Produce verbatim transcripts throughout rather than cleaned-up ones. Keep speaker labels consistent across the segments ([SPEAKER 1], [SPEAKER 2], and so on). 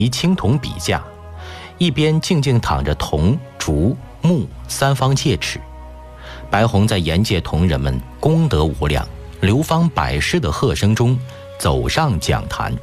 [SPEAKER 1] 以青铜笔架，一边静静躺着铜、竹、木三方戒尺。白虹在沿界同仁们功德无量、流芳百世的喝声中走上讲坛。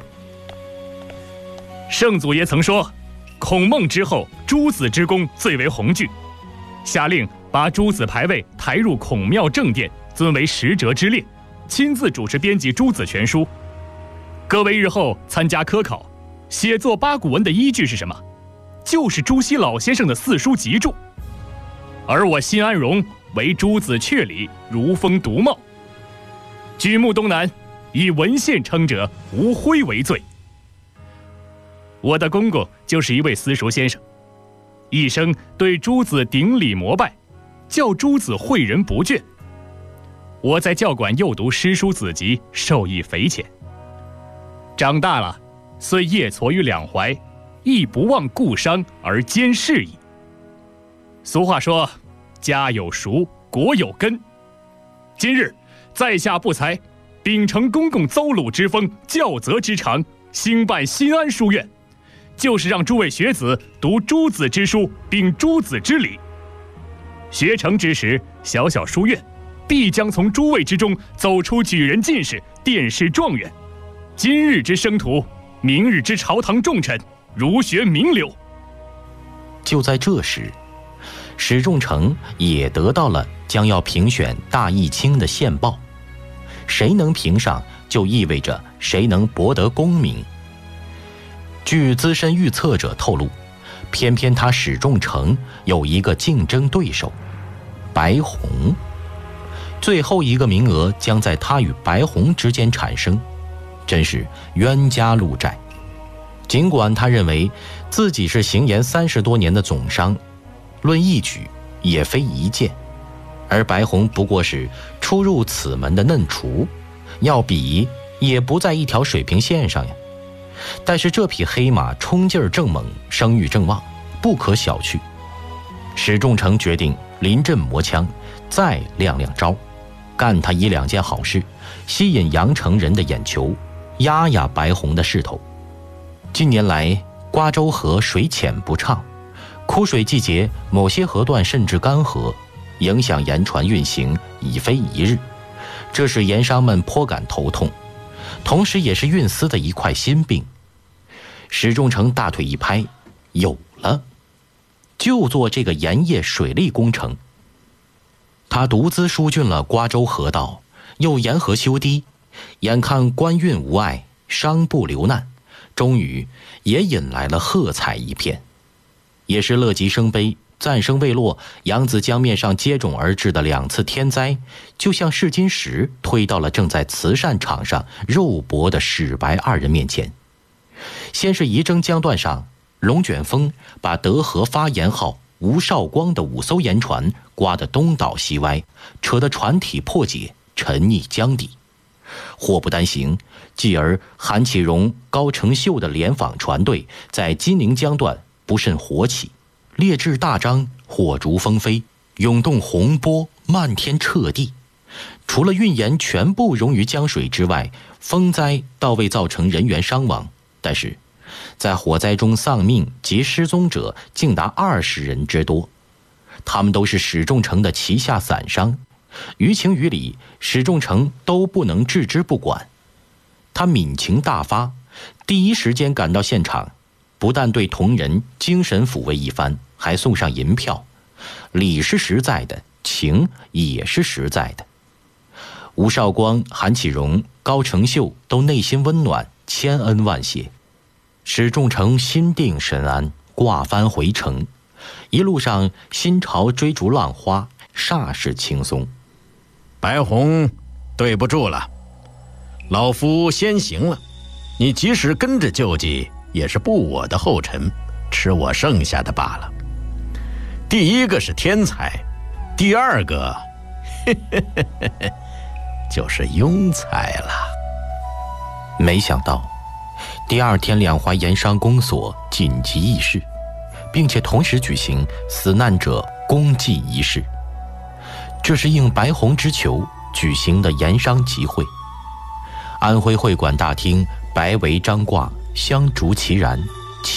[SPEAKER 2] 圣祖爷曾说，孔孟之后，诸子之功最为宏巨，下令把诸子牌位抬入孔庙正殿，尊为十哲之列，亲自主持编辑诸子全书。各位日后参加科考，写作八股文的依据是什么？就是朱熹老先生的四书集注。而我辛安荣为诸子阙里，如风独茂。举目东南，以文献称者，无徽为最。我的公公就是一位私塾先生，一生对诸子顶礼膜拜，教诸子诲人不倦。我在教馆幼读诗书子集，受益匪浅。长大了，虽叶挫于两怀，亦不忘故伤而兼事矣。俗话说，家有熟，国有根。今日在下不才，秉承公公邹鲁之风，教责之长，兴办新安书院，就是让诸位学子读诸子之书，秉诸子之礼。学成之时，小小书院必将从诸位之中走出举人进士、殿试状元。今日之生徒，明日之朝堂重臣，儒学名流。
[SPEAKER 1] 就在这时，史仲成也得到了将要评选大义卿的线报，谁能评上，就意味着谁能博得功名。据资深预测者透露，偏偏他史仲成有一个竞争对手，白虹。最后一个名额将在他与白虹之间产生，真是冤家路窄。尽管他认为自己是行研三十多年的总商，论一举也非一件，而白虹不过是初入此门的嫩雏，要比也不在一条水平线上呀。但是这匹黑马冲劲儿正猛，声誉正旺，不可小觑。史仲成决定临阵磨枪，再亮亮招，干他一两件好事，吸引阳城人的眼球，压压白虹的势头。近年来瓜州河水浅不畅，枯水季节某些河段甚至干涸，影响盐船运行已非一日，这使盐商们颇感头痛，同时也是运司的一块心病。史仲成大腿一拍，有了，就做这个盐业水利工程。他独资疏浚了瓜州河道，又沿河修堤，眼看官运无碍，商不流难，终于也引来了喝彩一片。也是乐极生悲，赞声未落，扬子江面上接踵而至的两次天灾，就像试金石推到了正在慈善场上肉搏的史白二人面前。先是仪征江段上，龙卷风把德和发盐号吴少光的五艘盐船刮得东倒西歪，扯得船体破解，沉溺江底。祸不单行，继而韩启荣、高承秀的联访船队在金陵江段不慎火起，烈焰大张，火烛纷飞，涌动洪波，漫天彻地。除了运盐全部溶于江水之外，风灾倒未造成人员伤亡，但是在火灾中丧命及失踪者竟达二十人之多，他们都是史仲成的旗下散商，于情于理，史仲成都不能置之不管。他敏情大发，第一时间赶到现场，不但对同仁精神抚慰一番，还送上银票。礼是实在的，情也是实在的。吴少光、韩启荣、高承秀都内心温暖，千恩万谢。史仲成心定神安，挂帆回城。一路上心潮追逐浪花，煞是轻松。
[SPEAKER 3] 白虹，对不住了，老夫先行了，你即使跟着救济，也是步我的后尘，吃我剩下的罢了。第一个是天才，第二个嘿嘿嘿嘿嘿就是庸才了。
[SPEAKER 1] 没想到第二天两淮盐商公所紧急议事，并且同时举行死难者公祭仪式，这是应白虹之求举行的盐商集会。安徽会馆大厅白帷张挂，香烛齐燃，